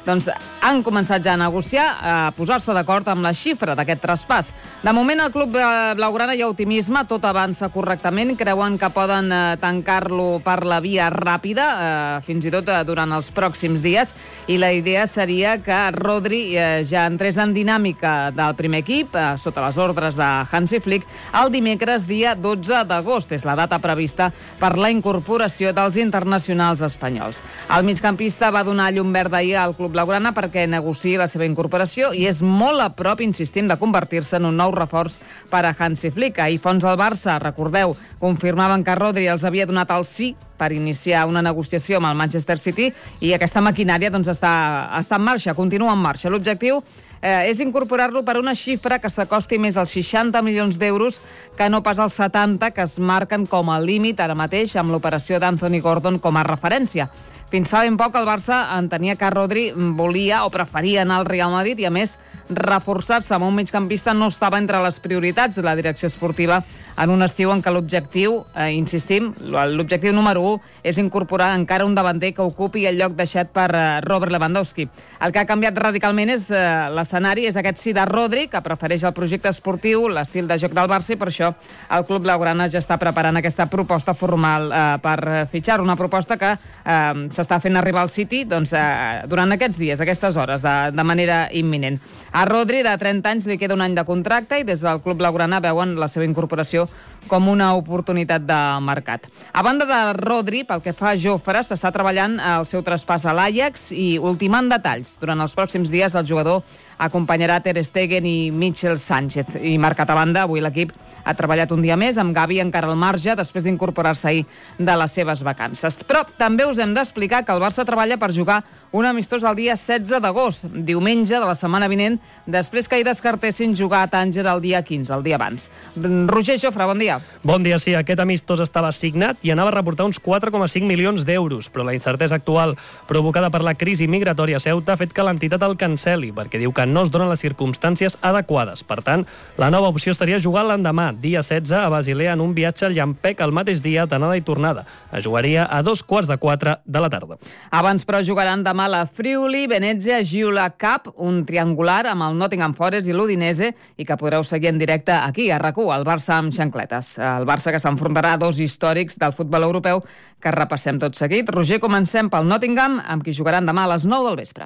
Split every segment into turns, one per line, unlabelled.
doncs han començat ja a negociar, a posar-se d'acord amb la xifra d'aquest traspàs. De moment, el club blaugrana hi ha optimisme, tot avança correctament, creuen que poden tancar-lo per la via ràpida, fins i tot durant els pròxims dies, i la idea seria que Rodri ja entrés en dinàmica del primer equip, sota les ordres de Hansi Flick, el dimecres dia 12 d'agost. És la data prevista per la incorporació dels internacionals espanyols. El migcampista va donar llum verda ahir al club blaugrana perquè negociï la seva incorporació i és molt a prop, insistim, de convertir-se en un nou reforç per a Hansi Flick. Ahir fons al Barça, recordeu, confirmaven que Rodri els havia donat el sí per iniciar una negociació amb el Manchester City i aquesta maquinària doncs, està en marxa, continua en marxa. L'objectiu és incorporar-lo per una xifra que s'acosti més als 60 milions d'euros que no pas als 70 que es marquen com a límit ara mateix amb l'operació d'Anthony Gordon com a referència. Fins fa ben poc el Barça entenia que Rodri volia o preferia anar al Real Madrid i, a més, reforçar-se amb un migcampista no estava entre les prioritats de la direcció esportiva en un estiu en què l'objectiu, insistim, l'objectiu número 1 és incorporar encara un davanter que ocupi el lloc deixat per Robert Lewandowski. El que ha canviat radicalment és l'escenari, és aquest sí de Rodri, que prefereix el projecte esportiu, l'estil de joc del Barça, i per això el club blaugrana ja està preparant aquesta proposta formal per fitxar, una proposta que s'està fent arribar al City durant aquests dies, aquestes hores, de manera imminent. A Rodri, de 30 anys, li queda un any de contracte i des del club blaugrana veuen la seva incorporació com una oportunitat de mercat. A banda de Rodri, pel que fa a Jofre, s'està treballant el seu traspàs a l'Ajax i ultimant detalls. Durant els pròxims dies el jugador acompanyarà Ter Stegen i Michel Sánchez. I marcat a banda, avui l'equip ha treballat un dia més amb Gavi encara al marge després d'incorporar-se ahir de les seves vacances. Però també us hem d'explicar que el Barça treballa per jugar un amistós el dia 16 d'agost, diumenge de la setmana vinent, després que hi descartessin jugar a Tànger el dia 15, el dia abans. Roger Jofre, bon dia.
Bon dia, sí. Aquest amistós estava signat i anava a reportar uns 4,5 milions d'euros, però la incertesa actual provocada per la crisi migratòria a Ceuta ha fet que l'entitat el canceli, perquè diu que no es donen les circumstàncies adequades. Per tant, la nova opció seria jugar l'endemà, dia 16, a Basilea, en un viatge al llampec al mateix dia d'anada i tornada. Es jugaria a 3:15 de la tarda.
Abans, però, jugaran demà la Friuli Venezia Giulia Cup, un triangular amb el Nottingham Forest i l'Udinese, i que podreu seguir en directe aquí, a RAC1, el Barça amb xancletes. El Barça que s'enfrontarà a dos històrics del futbol europeu que repassem tot seguit. Roger, comencem pel Nottingham, amb qui jugaran demà a les 9 del vespre.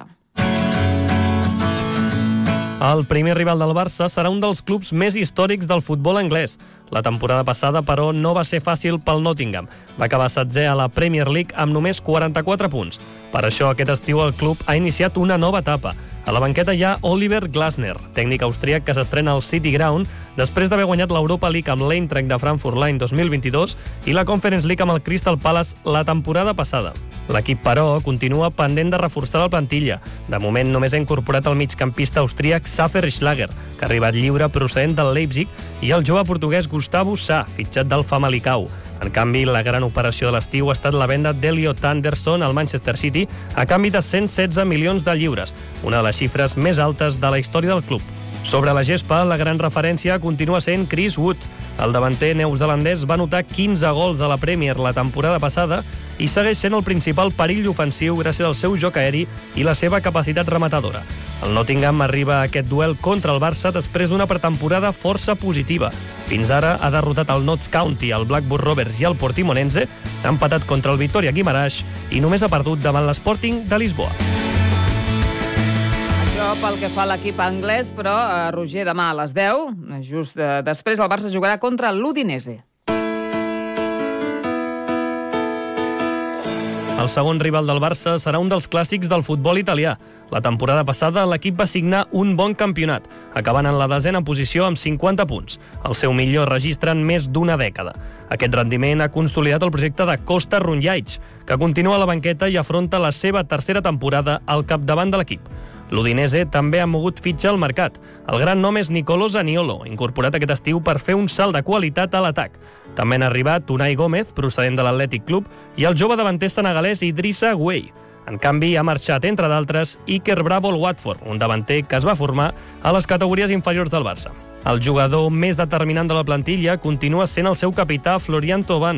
El primer rival del Barça serà un dels clubs més històrics del futbol anglès. La temporada passada, però, no va ser fàcil pel Nottingham. Va acabar 7è a la Premier League amb només 44 punts. Per això, aquest estiu el club ha iniciat una nova etapa. A la banqueta hi ha Oliver Glasner, tècnic austríac que s'estrena al City Ground després d'haver guanyat l'Europa League amb l'Eintracht de Frankfurt l'any 2022 i la Conference League amb el Crystal Palace la temporada passada. L'equip, però, continua pendent de reforçar la plantilla. De moment només ha incorporat el migcampista austríac Safer Schlager, que ha arribat lliure procedent del Leipzig, i el jove portuguès Gustavo Sá, fitxat del Famalicão. En canvi, la gran operació de l'estiu ha estat la venda d'Elliot Anderson al Manchester City a canvi de 116 milions de lliures, una de les xifres més altes de la història del club. Sobre la gespa, la gran referència continua sent Chris Wood. El davanter neozelandès va anotar 15 gols a la Premier la temporada passada i segueix sent el principal perill ofensiu gràcies al seu joc aeri i la seva capacitat rematadora. El Nottingham arriba a aquest duel contra el Barça després d'una pretemporada força positiva. Fins ara ha derrotat el Notts County, el Blackburn Rovers i el Portimonense, ha empatat contra el Victoria Guimarães i només ha perdut davant l'Sporting de Lisboa.
Això pel que fa a l'equip anglès, però Roger, demà a les 10, just després, el Barça jugarà contra l'Udinese.
El segon rival del Barça serà un dels clàssics del futbol italià. La temporada passada l'equip va signar un bon campionat, acabant en la 10a posició amb 50 punts, el seu millor registre en més d'una dècada. Aquest rendiment ha consolidat el projecte de Costa Runyaich, que continua a la banqueta i afronta la seva tercera temporada al capdavant de l'equip. L'Udinese també ha mogut fitxa al mercat. El gran nom és Nicolo Zaniolo, incorporat aquest estiu per fer un salt de qualitat a l'atac. També han arribat Unai Gómez, procedent de l'Atlètic Club, i el jove davanter senegalès Idrissa Gueye. En canvi, ha marxat, entre d'altres, Iker Bravo al Watford, un davanter que es va formar a les categories inferiors del Barça. El jugador més determinant de la plantilla continua sent el seu capità Florian Thauvin.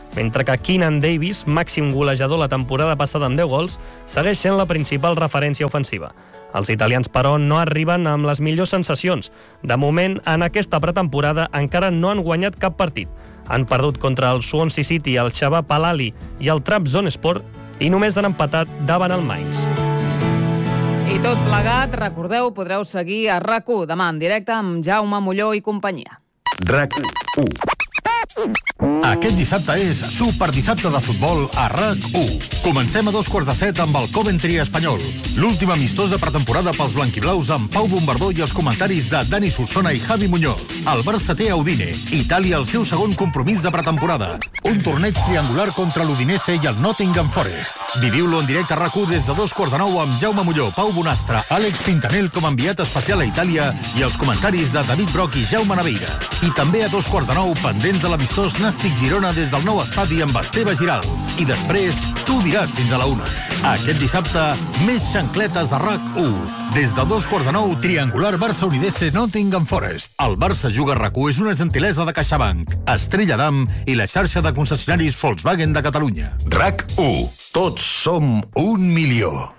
mentre que Keenan Davis, màxim golejador la temporada passada amb 10 gols, segueix sent la principal referència ofensiva. Els italians, però, no arriben amb les millors sensacions. De moment, en aquesta pretemporada encara no han guanyat cap partit. Han perdut contra el Swansea City, el Shabab Al-Ahli i el Trabzonspor i només han empatat davant el Mainz.
I tot plegat, recordeu, podreu seguir a RAC1 demà en directe amb Jaume Molló i companyia.
RAC1. Aquest dissabte és Superdissabte de futbol a RAC1. Comencem a 7:15 amb el Coventry Espanyol. L'últim amistós de pretemporada pels blanquiblaus amb Pau Bombardó i els comentaris de Dani Solsona i Javi Muñoz. El Barça té a Udine. Itàlia el seu segon compromís de pretemporada. Un torneig triangular contra l'Udinese i el Nottingham Forest. Viviu-lo en directe a RAC1 des de 8:45 amb Jaume Molló, Pau Bonastre, Àlex Pintanel com a enviat especial a Itàlia i els comentaris de David Broc i Jaume Naveira. I també a 2:15 pendents de l'amistós Nàstic-Girona des del nou estadi amb Esteve Giral. I després, tu diràs fins a la 1. Aquest dissabte, més xancletes a RAC1. Des de 2:15, triangular Barça-Udinese Nottingham Forest. El Barça juga a RAC1 és una gentilesa de CaixaBank, Estrella Damm i la xarxa de concessionaris Volkswagen de Catalunya. RAC1. Tots som 1 milió.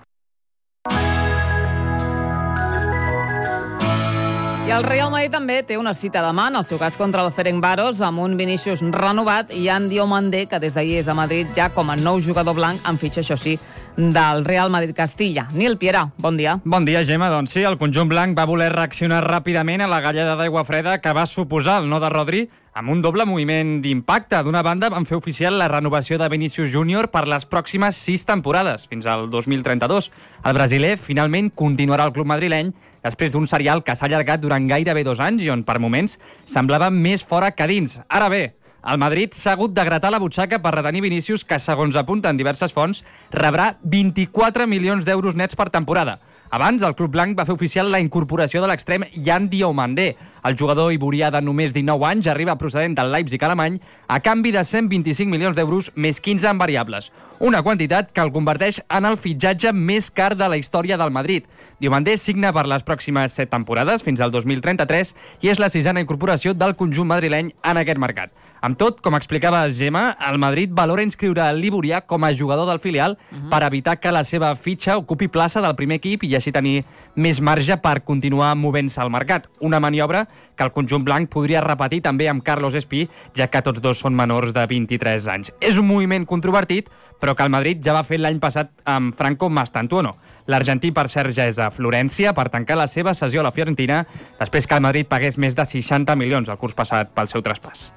I el Real Madrid també té una cita demà, en el seu cas contra el Ferencváros, amb un Vinícius renovat i en Diomandé, que des d'ahir és a Madrid ja com a nou jugador blanc, en fitxa, això sí, del Real Madrid Castilla. Nil Piera, bon dia.
Bon dia, Gemma. Doncs sí, el conjunt blanc va voler reaccionar ràpidament a la gallada d'aigua freda que va suposar el no de Rodri, amb un doble moviment d'impacte. D'una banda, van fer oficial la renovació de Vinícius Júnior per les pròximes 6 temporades, fins al 2032. El brasiler finalment continuarà al club madrileny després d'un serial que s'ha allargat durant gairebé 2 anys i on, per moments, semblava més fora que dins. Ara bé, el Madrid s'ha hagut de gratar la butxaca per retenir Vinícius, que, segons apunten diverses fonts, rebrà 24 milions d'euros nets per temporada. Abans, el club blanc va fer oficial la incorporació de l'extrem Yan Diomandé. El jugador iborià de només 19 anys arriba procedent del Leipzig alemany a canvi de 125 milions d'euros més 15 en variables. Una quantitat que el converteix en el fitxatge més car de la història del Madrid. Diomandé signa per les pròximes 7 temporades, fins al 2033, i és la 6a incorporació del conjunt madrileny en aquest mercat. Amb tot, com explicava Gemma, el Madrid valora inscriure l'iborià com a jugador del filial per evitar que la seva fitxa ocupi plaça del primer equip i així tenir més marge per continuar movent-se al mercat. Una maniobra que el conjunt blanc podria repetir també amb Carlos Espí, ja que tots dos són menors de 23 anys. És un moviment controvertit, però que el Madrid ja va fer l'any passat amb Franco Mastantuono. L'argentí, per cert, ja és a Florència per tancar la seva cessió a la Fiorentina després que el Madrid pagués més de 60 milions el curs passat pel seu traspàs.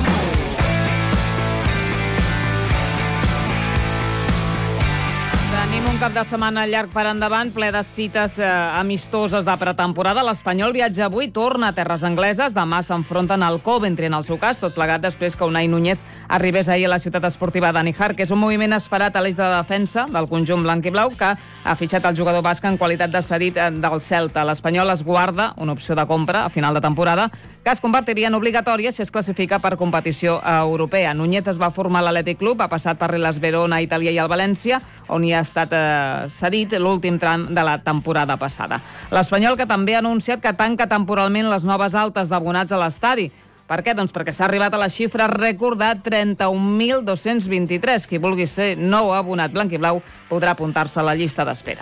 Tenim un cap de setmana llarg per endavant, ple de cites amistoses de pretemporada. L'Espanyol viatja avui, torna a terres angleses. Demà s'enfronten al Coventry, en el seu cas, tot plegat després que Unai Núñez arribés ahir a la ciutat esportiva d'Anijar, que és un moviment esperat a l'eix de defensa del conjunt blanc i blau, que ha fitxat el jugador basc en qualitat de cedit del Celta. L'Espanyol es guarda una opció de compra a final de temporada que es convertiria en obligatòria si es classifica per competició europea. Núñez es va formar a l'Atlètic Club, ha passat per l'Hellas Verona, Itàlia i el València, on hi ha estat cedit l'últim tram de la temporada passada. L'Espanyol, que també ha anunciat que tanca temporalment les noves altes d'abonats a l'estadi. Per què? Doncs perquè s'ha arribat a la xifra rècord de 31.223. Qui vulgui ser nou abonat blanc i blau podrà apuntar-se a la llista d'espera.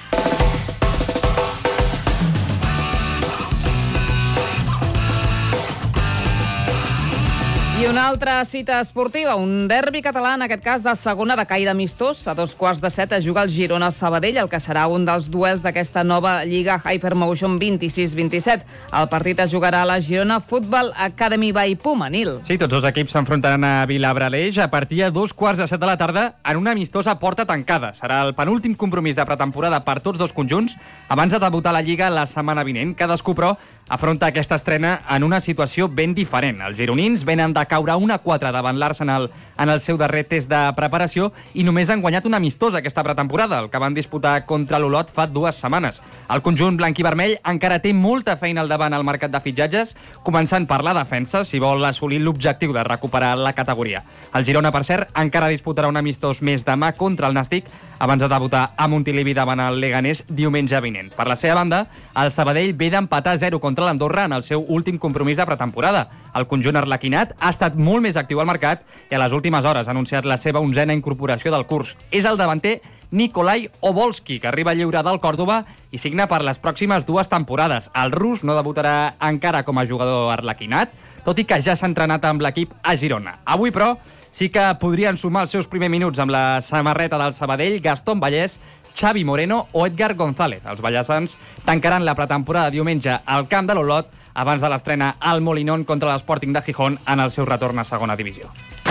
I una altra cita esportiva, un derbi català, en aquest cas de segona de caire amistós. A 6:15 es juga el Girona-Sabadell, el que serà un dels duels d'aquesta nova Lliga Hypermotion 26-27. El partit es jugarà a la Girona Football Academy by Puma. Nil.
Sí, tots dos equips s'enfrontaran a Vilabraleix a partir de 2:15 de la tarda en una amistosa porta tancada. Serà el penúltim compromís de pretemporada per tots dos conjunts abans de debutar a la Lliga la setmana vinent. Cadascú, però, afronta aquesta estrena en una situació ben diferent. Els gironins venen de caure 1-4 davant l'Arsenal en el seu darrer test de preparació i només han guanyat un amistós aquesta pretemporada, el que van disputar contra l'Olot fa 2 setmanes. El conjunt blanc i vermell encara té molta feina al davant al mercat de fitxatges, començant per la defensa, si vol assolir l'objectiu de recuperar la categoria. El Girona, per cert, encara disputarà un amistós més demà contra el Nàstic abans de debutar a Montilivi davant el Leganés diumenge vinent. Per la seva banda, el Sabadell ve d'empatar 0 contra l'Andorra en el seu últim compromís de pretemporada. El conjunt arlequinat ha estat molt més actiu al mercat i a les últimes hores ha anunciat la seva 11a incorporació del curs. És el davanter Nikolai Obolski, que arriba lliure del Còrdova i signa per les pròximes 2 temporades. El rus no debutarà encara com a jugador arlequinat, tot i que ja s'ha entrenat amb l'equip a Girona. Avui, però, sí que podrien sumar els seus primers minuts amb la samarreta del Sabadell Gastón Vallès, Xavi Moreno o Edgar González. Els ballassans tancaran la pretemporada diumenge al camp de l'Olot abans de l'estrena al Molinón contra l'Sporting de Gijón en el seu retorn a segona divisió.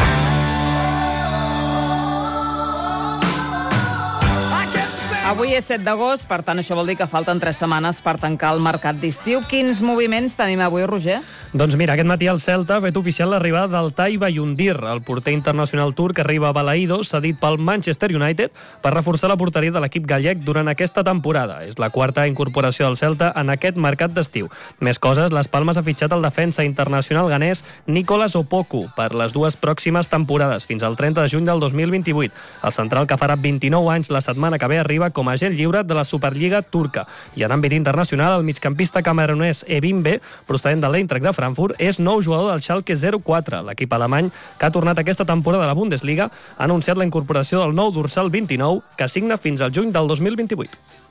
Avui és 7 d'agost, per tant, això vol dir que falten 3 setmanes per tancar el mercat d'estiu. Quins moviments tenim avui, Roger?
Doncs mira, aquest matí el Celta ha fet oficial l'arribada del Tai Bayundir, el porter internacional turc que arriba a Balaïdo, cedit pel Manchester United, per reforçar la porteria de l'equip gallec durant aquesta temporada. És la 4a incorporació del Celta en aquest mercat d'estiu. Més coses, les Palmes ha fitxat el defensa internacional ganès Nicolas Opoku per les 2 pròximes temporades, fins al 30 de juny del 2028. El central, que farà 29 anys la setmana que ve, arriba com a agent lliure de la Superliga turca. I en àmbit internacional, el migcampista camerunès Ebimbe, procedent de l'Eintracht de Frankfurt, és nou jugador del Schalke 04. L'equip alemany, que ha tornat aquesta temporada a la Bundesliga, ha anunciat la incorporació del nou dorsal 29, que signa fins al juny del 2028.